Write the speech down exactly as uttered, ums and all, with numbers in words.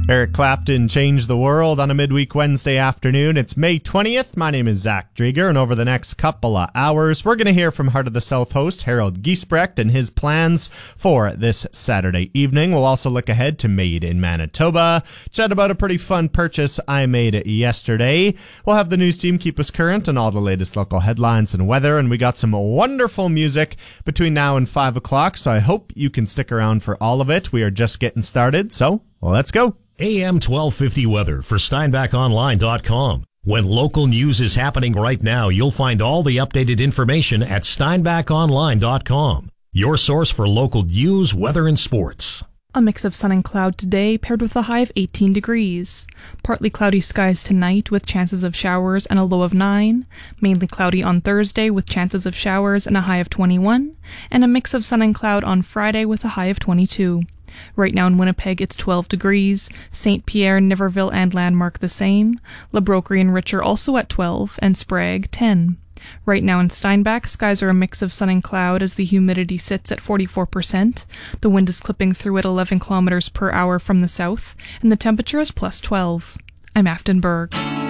Eric Clapton changed the world on a midweek Wednesday afternoon. It's May twentieth. My name is Zach Drieger, and over the next couple of hours, we're going to hear from Heart of the South host Harold Giesbrecht and his plans for this Saturday evening. We'll also look ahead to Made in Manitoba, chat about a pretty fun purchase I made yesterday. We'll have the news team keep us current on all the latest local headlines and weather, and we got some wonderful music between now and five o'clock, so I hope you can stick around for all of it. We are just getting started, so let's go. A M twelve fifty weather for Steinbach Online dot com. When local news is happening right now, you'll find all the updated information at Steinbach Online dot com. Your source for local news, weather, and sports. A mix of sun and cloud today, paired with a high of eighteen degrees. Partly cloudy skies tonight with chances of showers and a low of nine. Mainly cloudy on Thursday with chances of showers and a high of twenty-one. And a mix of sun and cloud on Friday with a high of twenty-two. Right now in Winnipeg, it's twelve degrees. Saint Pierre, Niverville, and Landmark the same. La Broquerie and Richer also at twelve, and Sprague ten. Right now in Steinbach, skies are a mix of sun and cloud as the humidity sits at forty-four percent. The wind is clipping through at eleven kilometers per hour from the south, and the temperature is plus twelve. I'm Afton Berg.